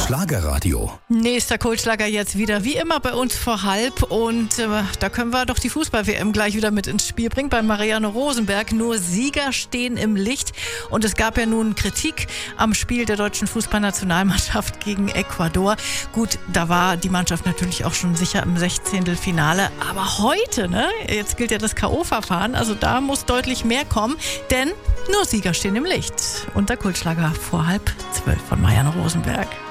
Schlagerradio. Nächster Kultschlager jetzt wieder, wie immer bei uns vor halb. Und da können wir doch die Fußball-WM gleich wieder mit ins Spiel bringen bei Marianne Rosenberg. Nur Sieger stehen im Licht. Und es gab ja nun Kritik am Spiel der deutschen Fußballnationalmannschaft gegen Ecuador. Gut, da war die Mannschaft natürlich auch schon sicher im 16. Finale. Aber heute, jetzt gilt ja das K.O.-Verfahren. Also da muss deutlich mehr kommen. Denn nur Sieger stehen im Licht. Und der Kultschlager vor 11:30 von Marianne Rosenberg.